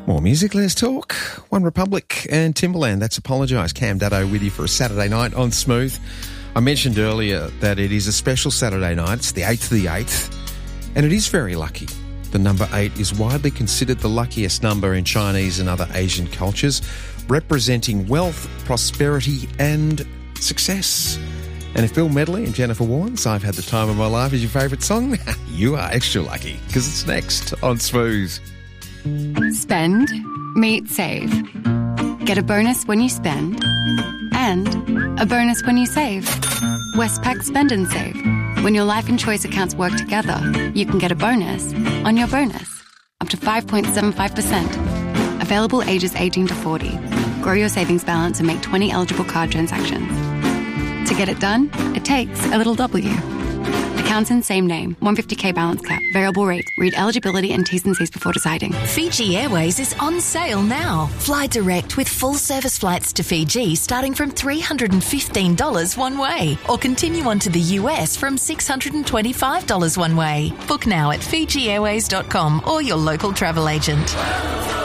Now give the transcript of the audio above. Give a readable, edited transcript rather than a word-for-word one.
More music, let's talk. One Republic and Timberland. That's Apologise. Cam Daddo with you for a Saturday night on Smooth. I mentioned earlier that it is a special Saturday night. It's the 8th of the 8th. And it is very lucky. The number 8 is widely considered the luckiest number in Chinese and other Asian cultures, representing wealth, prosperity and success. And if Bill Medley and Jennifer Warnes, I've Had the Time of My Life, is your favourite song, you are extra lucky because it's next on Smooth. Spend, meet, save. Get a bonus when you spend and a bonus when you save. Westpac Spend and Save. When your life and choice accounts work together, you can get a bonus on your bonus, up to 5.75%. Available ages 18 to 40. Grow your savings balance and make 20 eligible card transactions. To get it done, it takes a little W. Accounts in same name. 150k balance cap. Variable rate. Read eligibility and T's and C's before deciding. Fiji Airways is on sale now. Fly direct with full service flights to Fiji starting from $315 one way, or continue on to the US from $625 one way. Book now at FijiAirways.com or your local travel agent.